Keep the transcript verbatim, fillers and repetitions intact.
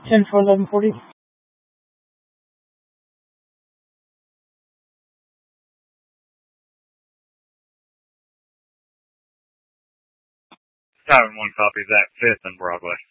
ten for eleven forty. Tyrant one copies that, fifth and Broadway.